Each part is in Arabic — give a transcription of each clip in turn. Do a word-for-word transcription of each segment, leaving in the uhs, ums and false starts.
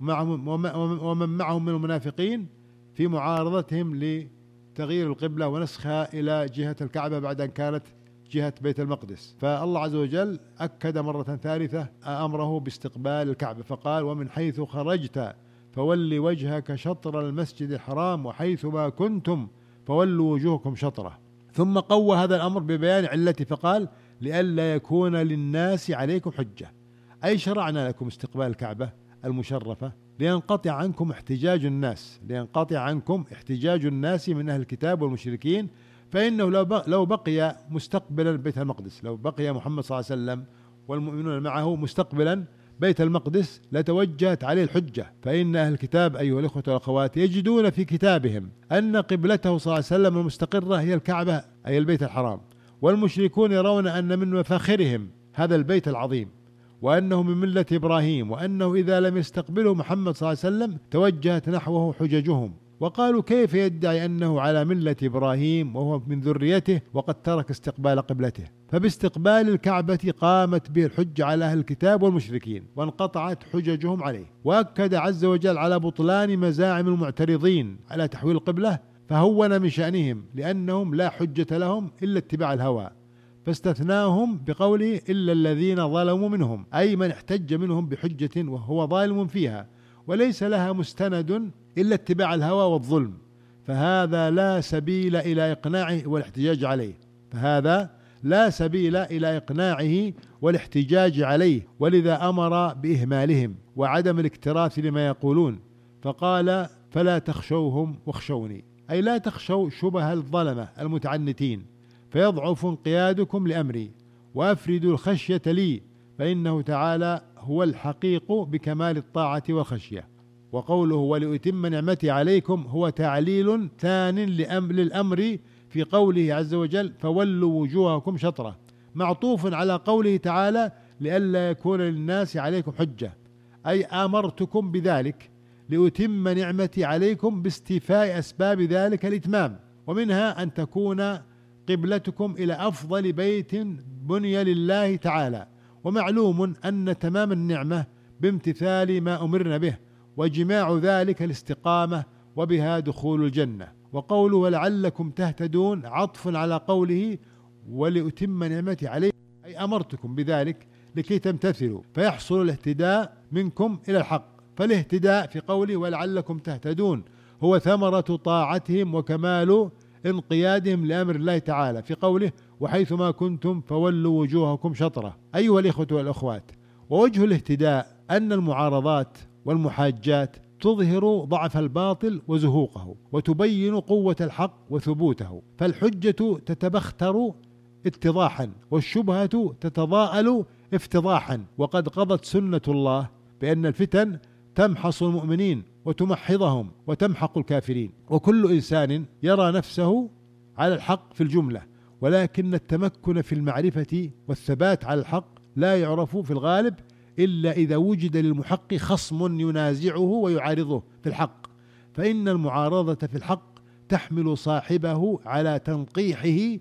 ومن معهم من المنافقين في معارضتهم لتغيير القبلة ونسخها إلى جهة الكعبة بعد أن كانت جهة بيت المقدس. فالله عز وجل أكد مرة ثالثة أمره باستقبال الكعبة فقال: ومن حيث خرجت فول وجهك شطر المسجد الحرام وحيث ما كنتم فولوا وجوهكم شطره. ثم قوى هذا الأمر ببيان علته فقال: لئلا يكون للناس عليكم حجة، أي شرعنا لكم استقبال الكعبة المشرفة لينقطع عنكم احتجاج الناس لينقطع عنكم احتجاج الناس من أهل الكتاب والمشركين، فإنه لو بقي مستقبلا بيت المقدس، لو بقي محمد صلى الله عليه وسلم والمؤمنون معه مستقبلا بيت المقدس لتوجهت عليه الحجة. فإن أهل الكتاب أيها الأخوة والأخوات يجدون في كتابهم أن قبلته صلى الله عليه وسلم المستقرة هي الكعبة أي البيت الحرام، والمشركون يرون أن من مفاخرهم هذا البيت العظيم وأنه من ملة إبراهيم، وأنه إذا لم يستقبله محمد صلى الله عليه وسلم توجهت نحوه حججهم. وقالوا: كيف يدعي أنه على ملة إبراهيم وهو من ذريته وقد ترك استقبال قبلته؟ فباستقبال الكعبة قامت به الحجة على أهل الكتاب والمشركين وانقطعت حججهم عليه. وأكد عز وجل على بطلان مزاعم المعترضين على تحويل القبلة، فهون من شأنهم لأنهم لا حجة لهم إلا اتباع الهوى، فاستثناهم بقوله: إلا الذين ظلموا منهم، أي من احتج منهم بحجة وهو ظالم فيها وليس لها مستند إلا اتباع الهوى والظلم، فهذا لا سبيل إلى إقناعه والاحتجاج عليه فهذا لا سبيل إلى إقناعه والاحتجاج عليه ولذا أمر بإهمالهم وعدم الاكتراث لما يقولون، فقال: فلا تخشوهم واخشوني، أي لا تخشوا شبه الظلمة المتعنتين فيضعف انقيادكم لأمري، وأفردوا الخشية لي، فإنه تعالى هو الحقيق بكمال الطاعة والخشية. وقوله: ولأتم نعمتي عليكم هو تعليل ثان للأمر في قوله عز وجل: فولوا وجوهكم شطرة، معطوف على قوله تعالى: لئلا يكون للناس عليكم حجة، أي أمرتكم بذلك لأتم نعمتي عليكم باستيفاء أسباب ذلك الإتمام، ومنها أن تكون قبلتكم إلى أفضل بيت بني لله تعالى. ومعلوم أن تمام النعمة بامتثال ما أمرنا به، وجماع ذلك الاستقامة وبها دخول الجنة. وقوله: ولعلكم تهتدون عطف على قوله: ولأتم نعمتي عليكم، أي أمرتكم بذلك لكي تمتثلوا فيحصل الاهتداء منكم إلى الحق. فالاهتداء في قوله ولعلكم تهتدون هو ثمرة طاعتهم وكمال انقيادهم لأمر الله تعالى في قوله: وحيث ما كنتم فولوا وجوهكم شطرة. أيها الإخوة والأخوات، ووجه الاهتداء أن المعارضات والمحاجات تظهر ضعف الباطل وزهوقه وتبين قوة الحق وثبوته، فالحجة تتبختر اتضاحا والشبهة تتضاءل افتضاحا. وقد قضت سنة الله بأن الفتن تمحص المؤمنين وتمحضهم وتمحق الكافرين، وكل إنسان يرى نفسه على الحق في الجملة، ولكن التمكن في المعرفة والثبات على الحق لا يعرف في الغالب إلا إذا وجد للمحق خصم ينازعه ويعارضه في الحق، فإن المعارضة في الحق تحمل صاحبه على تنقيحه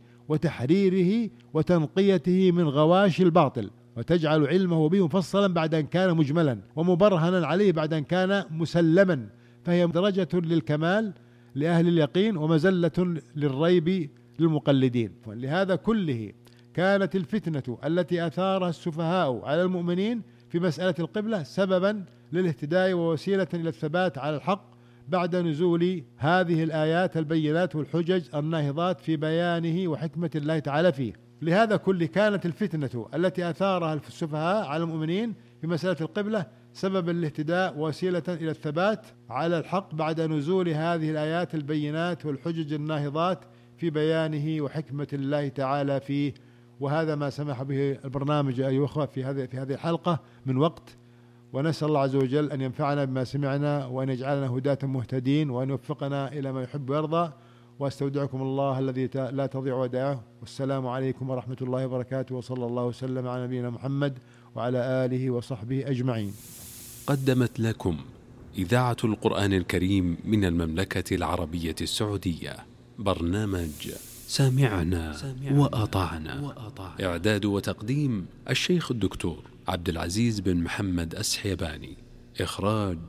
وتحريره وتنقيته من غواش الباطل، وتجعل علمه به مفصلا بعد أن كان مجملا، ومبرهنا عليه بعد أن كان مسلما، فهي درجة للكمال لأهل اليقين ومزلة للريب للمقلدين. لهذا كله كانت الفتنة التي أثارها السفهاء على المؤمنين في مسألة القبلة سببا للاهتداء ووسيلة إلى الثبات على الحق بعد نزول هذه الآيات البينات والحجج الناهضات في بيانه وحكمة الله تعالى فيه. لهذا كله كانت الفتنة التي أثارها السفهاء على المؤمنين في مسألة القبلة سببا للاهتداء ووسيلة إلى الثبات على الحق بعد نزول هذه الآيات البينات والحجج الناهضات في بيانه وحكمة الله تعالى فيه. وهذا ما سمح به البرنامج أيها الأخوة في هذه في هذه الحلقة من وقت، ونسأل الله عز وجل أن ينفعنا بما سمعنا وأن يجعلنا هداة مهتدين وأن يوفقنا إلى ما يحب ويرضى. واستودعكم الله الذي لا تضيع ودائعه، والسلام عليكم ورحمة الله وبركاته، وصلى الله وسلم على نبينا محمد وعلى آله وصحبه أجمعين. قدمت لكم إذاعة القرآن الكريم من المملكة العربية السعودية برنامج سامعنا وأطعنا. إعداد وتقديم الشيخ الدكتور عبد العزيز بن محمد السحيباني. إخراج